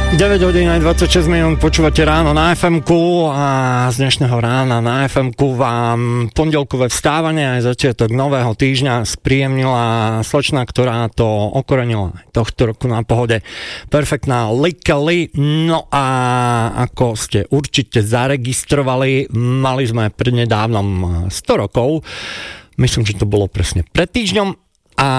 9 hodín aj 26 minút počúvate ráno na FM-ku a z dnešného rána na FM-ku vám pondelkové vstávanie aj začiatok nového týždňa spríjemnila slečna, ktorá to okorenila tohto roku na Pohode. Perfektná Lika Lee. No a ako ste určite zaregistrovali, mali sme prednedávnom 100 rokov. Myslím, že to bolo presne pred týždňom a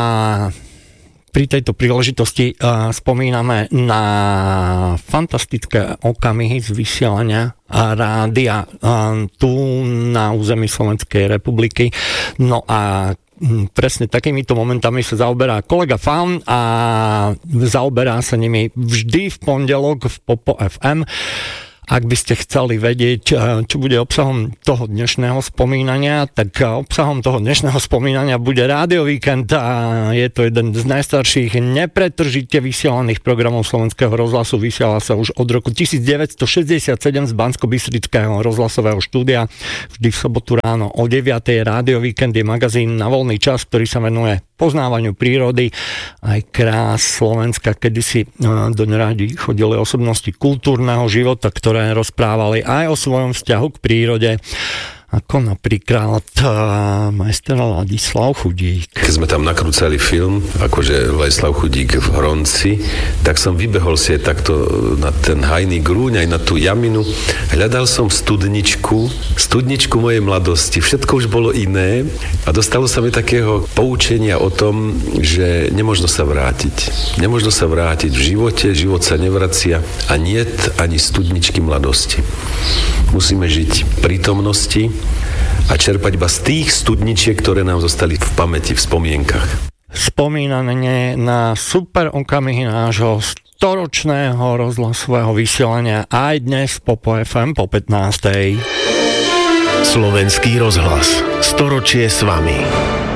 pri tejto príležitosti spomíname na fantastické okamihy z vysielania rádia tu na území Slovenskej republiky. No a presne takýmito momentami sa zaoberá kolega Faun a zaoberá sa nimi vždy v pondelok v Popo FM. Ak by ste chceli vedieť, čo bude obsahom toho dnešného spomínania, tak obsahom toho dnešného spomínania bude Rádio Víkend a je to jeden z najstarších nepretržite vysielaných programov Slovenského rozhlasu. Vysiela sa už od roku 1967 z Banskobystrického rozhlasového štúdia. Vždy v sobotu ráno o 9. Rádio Víkend je magazín na voľný čas, ktorý sa venuje poznávaniu prírody aj krás Slovenska. Kedysi do rádi chodili osobnosti kultúrneho života, ktoré rozprávali aj o svojom vzťahu k prírode, ako napríklad majster Ladislav Chudík. Keď sme tam nakrúcali film, akože Ladislav Chudík v Hronci, tak som vybehol si takto na ten hajný grúň, aj na tú jaminu. Hľadal som studničku mojej mladosti. Všetko už bolo iné a dostalo sa mi takého poučenia o tom, že nemožno sa vrátiť. Nemožno sa vrátiť v živote, život sa nevracia a niet ani studničky mladosti. Musíme žiť v prítomnosti a čerpať iba z tých studničiek, ktoré nám zostali v pamäti, v spomienkach. Spomínanie na super okamihy nášho storočného rozhlasového vysielania aj dnes po FM po 15. Slovenský rozhlas. Storočie s vami.